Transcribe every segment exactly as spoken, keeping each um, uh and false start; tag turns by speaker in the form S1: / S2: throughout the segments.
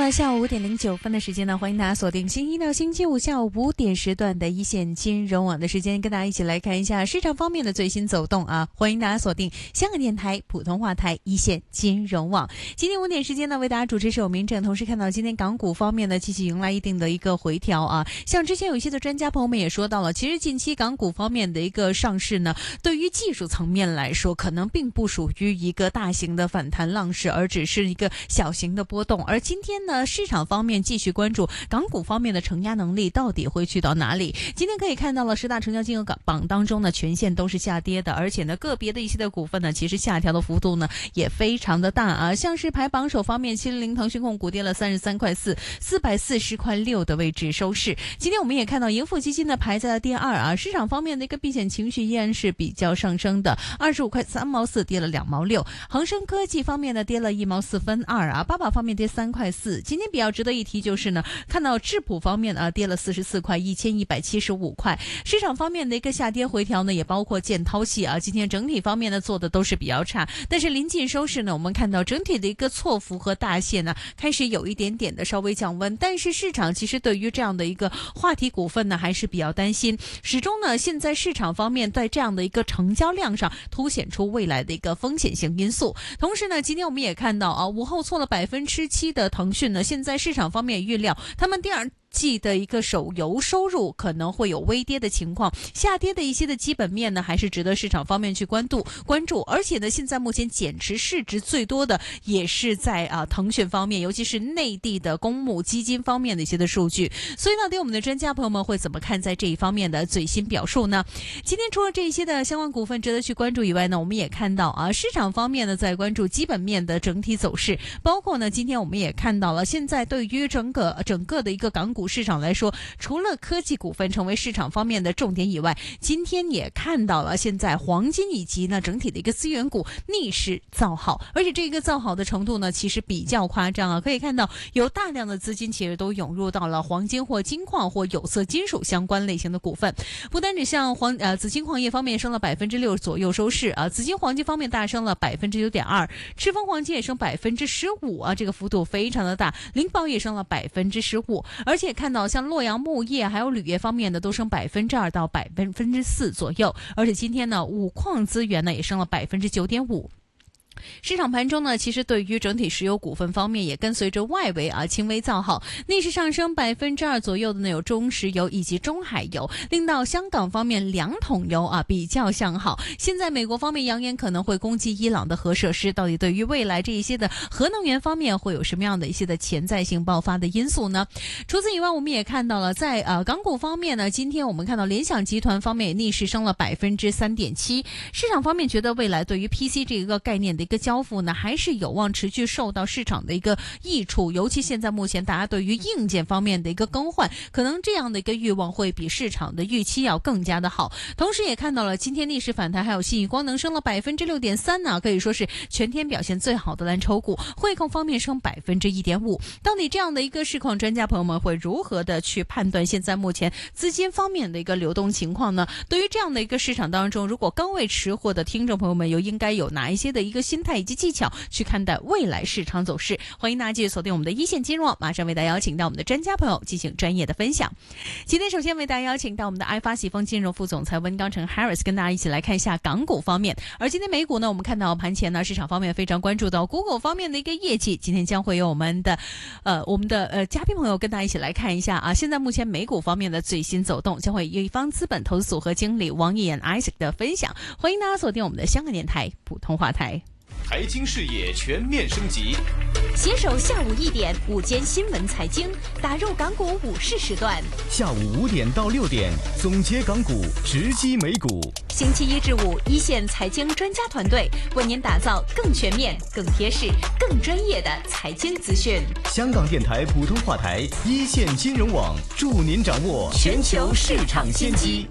S1: 了下午五点零九分的时间呢，欢迎大家锁定星期一到星期五下午五点时段的一线金融网的时间，跟大家一起来看一下市场方面的最新走动啊！欢迎大家锁定香港电台普通话台一线金融网。今天五点时间呢，为大家主持是我明正，同时看到今天港股方面呢，继续迎来一定的一个回调啊。像之前有一些的专家朋友们也说到了，其实近期港股方面的一个上市呢，对于技术层面来说，可能并不属于一个大型的反弹浪势，而只是一个小型的波动。而今天呢，市场方面继续关注港股方面的承压能力到底会去到哪里。今天可以看到了十大成交金额榜当中呢，全线都是下跌的，而且呢个别的一些的股份呢，其实下调的幅度呢也非常的大啊。像是排榜首方面，七零零腾讯控股跌了三十三块四，四百四十块六的位置收市。今天我们也看到盈富基金呢排在了第二啊，市场方面的一个避险情绪依然是比较上升的，二十五块三毛四跌了两毛六。恒生科技方面呢跌了一毛四分二啊，八宝方面跌三块四。今天比较值得一提就是呢，看到智普方面啊跌了四十四块，一千一百七十五块。市场方面的一个下跌回调呢，也包括建涛系啊，今天整体方面呢做的都是比较差，但是临近收市呢，我们看到整体的一个错幅和大线呢开始有一点点的稍微降温，但是市场其实对于这样的一个话题股份呢还是比较担心，始终呢现在市场方面在这样的一个成交量上凸显出未来的一个风险性因素。同时呢，今天我们也看到啊，午后挫了百分之七的腾讯呢，现在市场方面预料他们第二季的一个手游收入可能会有微跌的情况，下跌的一些的基本面呢，还是值得市场方面去关注关注。而且呢，现在目前减持市值最多的也是在啊腾讯方面，尤其是内地的公募基金方面的一些的数据。所以到底我们的专家朋友们会怎么看在这一方面的最新表述呢？今天除了这些的相关股份值得去关注以外呢，我们也看到啊，市场方面呢在关注基本面的整体走势，包括呢今天我们也看到了，现在对于整个整个的一个港股市场来说，除了科技股份成为市场方面的重点以外，今天也看到了现在黄金以及呢整体的一个资源股逆势造好，而且这个造好的程度呢其实比较夸张啊，可以看到有大量的资金其实都涌入到了黄金或金矿或有色金属相关类型的股份，不单只像黄呃紫金矿业方面升了百分之六左右收市啊，紫金黄金方面大升了百分之九点二，赤峰黄金也升百分之十五啊，这个幅度非常的大，灵宝也升了百分之十五，而且看到像洛阳木业还有铝业方面的都升百分之二到百分之四左右，而且今天呢五矿资源呢也升了百分之九点五。市场盘中呢，其实对于整体石油股份方面也跟随着外围啊轻微造好，逆势上升百分之二左右的呢有中石油以及中海油，令到香港方面两桶油啊比较向好。现在美国方面扬言可能会攻击伊朗的核设施，到底对于未来这一些的核能源方面会有什么样的一些的潜在性爆发的因素呢？除此以外，我们也看到了在呃港股方面呢，今天我们看到联想集团方面也逆势升了百分之三点七，市场方面觉得未来对于 P C 这个概念的一个交付呢，还是有望持续受到市场的一个益处，尤其现在目前大家对于硬件方面的一个更换，可能这样的一个欲望会比市场的预期要更加的好。同时也看到了今天逆势反弹，还有信义光能升了百分之六点三呢，可以说是全天表现最好的蓝筹股。汇控方面升百分之一点五，到底这样的一个市况，专家朋友们会如何的去判断现在目前资金方面的一个流动情况呢？对于这样的一个市场当中，如果高位持货的听众朋友们又应该有哪一些的一个心态以及技巧去看待未来市场走势？欢迎大家继续锁定我们的一线金融网，马上为大家邀请到我们的专家朋友进行专业的分享。今天首先为大家邀请到我们的爱发喜丰金融副总裁温刚成 Harris 跟大家一起来看一下港股方面。而今天美股呢，我们看到盘前呢，市场方面非常关注到 Google 方面的一个业绩，今天将会有我们的呃我们的呃嘉宾朋友跟大家一起来看一下啊，现在目前美股方面的最新走动，将会有一方资本投资组合经理王一言 Isaac 的分享。欢迎大家锁定我们的香港电台普通话台。
S2: 财经视野全面升级，
S3: 携手下午一点午间新闻财经，打入港股午市时段。
S4: 下午五点到六点，总结港股，直击美股。
S3: 星期一至五，一线财经专家团队为您打造更全面、更贴市、更专业的财经资讯。
S4: 香港电台普通话台，一线金融网，助您掌握全球市场先机。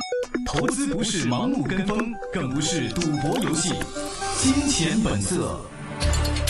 S2: 投资不是盲目跟风，更不是赌博游戏。金钱本色。